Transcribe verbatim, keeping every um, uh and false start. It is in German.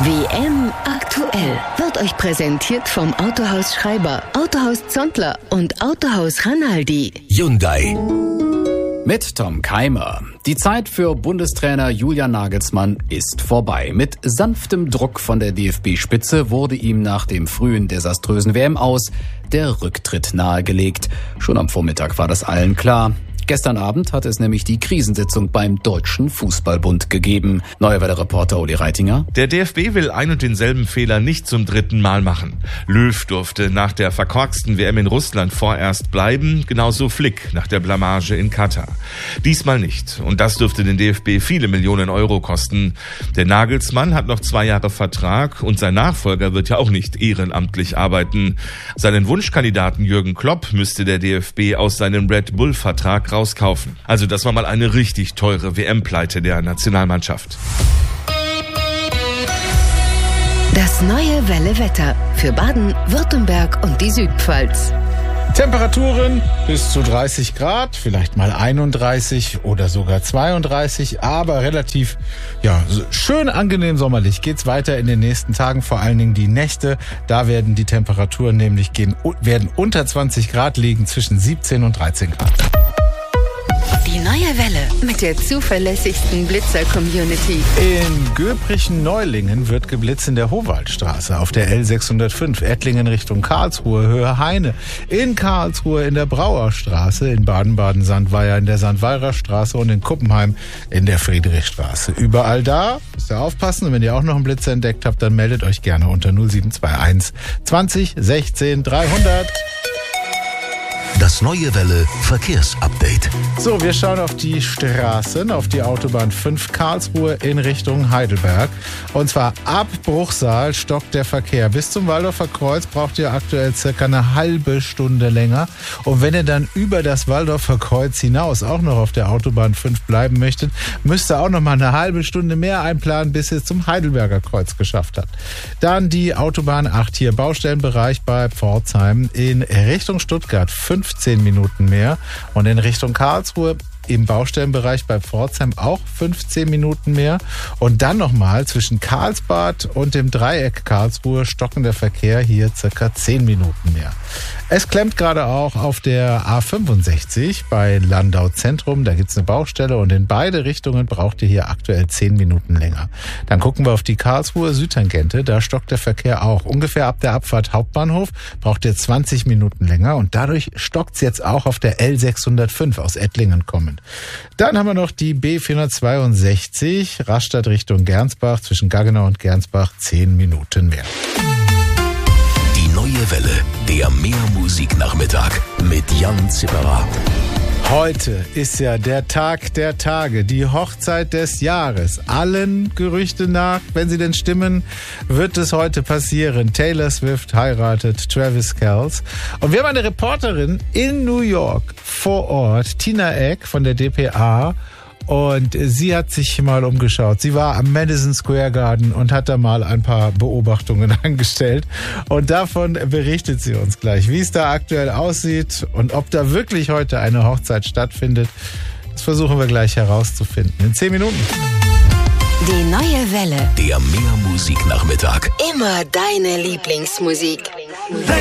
W M aktuell wird euch präsentiert vom Autohaus Schreiber, Autohaus Zontler und Autohaus Ranaldi. Hyundai. Mit Tom Keimer. Die Zeit für Bundestrainer Julian Nagelsmann ist vorbei. Mit sanftem Druck von der D F B-Spitze wurde ihm nach dem frühen desaströsen W M-Aus der Rücktritt nahegelegt. Schon am Vormittag war das allen klar. Gestern Abend hat es nämlich die Krisensitzung beim Deutschen Fußballbund gegeben. Neue Welle-Reporter Uli Reitinger. Der D F B will ein und denselben Fehler nicht zum dritten Mal machen. Löw durfte nach der verkorksten W M in Russland vorerst bleiben, genauso Flick nach der Blamage in Katar. Diesmal nicht. Und das dürfte den D F B viele Millionen Euro kosten. Der Nagelsmann hat noch zwei Jahre Vertrag und sein Nachfolger wird ja auch nicht ehrenamtlich arbeiten. Seinen Wunschkandidaten Jürgen Klopp müsste der D F B aus seinem Red Bull-Vertrag rauskaufen. Also das war mal eine richtig teure W M-Pleite der Nationalmannschaft. Das neue Welle-Wetter für Baden, Württemberg und die Südpfalz. Temperaturen bis zu dreißig Grad, vielleicht mal einunddreißig oder sogar zweiunddreißig, aber relativ ja, schön angenehm sommerlich geht's weiter in den nächsten Tagen, vor allen Dingen die Nächte. Da werden die Temperaturen nämlich gehen, werden unter zwanzig Grad liegen, zwischen siebzehn und dreizehn Grad. Die neue Welle mit der zuverlässigsten Blitzer-Community. In Göprichen-Neulingen wird geblitzt in der Howaldstraße, auf der L sechshundertfünf, Ettlingen Richtung Karlsruhe, Höhe Heine. In Karlsruhe in der Brauerstraße, in Baden-Baden-Sandweier in der Sandweirer-Straße und in Kuppenheim in der Friedrichstraße. Überall da müsst ihr aufpassen und wenn ihr auch noch einen Blitzer entdeckt habt, dann meldet euch gerne unter null sieben zwei eins zwanzig sechzehn dreihundert. Das neue Welle Verkehrsupdate. So, wir schauen auf die Straßen, auf die Autobahn fünf Karlsruhe in Richtung Heidelberg. Und zwar ab Bruchsal stockt der Verkehr. Bis zum Waldorfer Kreuz braucht ihr aktuell circa eine halbe Stunde länger. Und wenn ihr dann über das Waldorfer Kreuz hinaus auch noch auf der Autobahn fünf bleiben möchtet, müsst ihr auch noch mal eine halbe Stunde mehr einplanen, bis ihr es zum Heidelberger Kreuz geschafft habt. Dann die Autobahn acht hier, Baustellenbereich bei Pforzheim in Richtung Stuttgart, fünfzehn Minuten mehr. Und in Richtung Karlsruhe im Baustellenbereich bei Pforzheim auch fünfzehn Minuten mehr. Und dann nochmal zwischen Karlsbad und dem Dreieck Karlsruhe stockender Verkehr hier circa zehn Minuten mehr. Es klemmt gerade auch auf der A fünfundsechzig bei Landau Zentrum. Da gibt's eine Baustelle und in beide Richtungen braucht ihr hier aktuell zehn Minuten länger. Dann gucken wir auf die Karlsruher Südtangente. Da stockt der Verkehr auch. Ungefähr ab der Abfahrt Hauptbahnhof braucht ihr zwanzig Minuten länger und dadurch stockt's jetzt auch auf der L sechshundertfünf aus Ettlingen kommend. Dann haben wir noch die B vierhundertzweiundsechzig Rastatt Richtung Gernsbach. Zwischen Gaggenau und Gernsbach zehn Minuten mehr. Die neue Welle, der Mehrmusiknachmittag mit Jan Zipperer. Heute ist ja der Tag der Tage, die Hochzeit des Jahres. Allen Gerüchten nach, wenn sie denn stimmen, wird es heute passieren. Taylor Swift heiratet Travis Kelce. Und wir haben eine Reporterin in New York vor Ort, Tina Eck von der D P A. Und sie hat sich mal umgeschaut. Sie war am Madison Square Garden und hat da mal ein paar Beobachtungen angestellt. Und davon berichtet sie uns gleich, wie es da aktuell aussieht und ob da wirklich heute eine Hochzeit stattfindet. Das versuchen wir gleich herauszufinden. In zehn Minuten. Die neue Welle. Der Mehrmusiknachmittag. Immer deine Lieblingsmusik.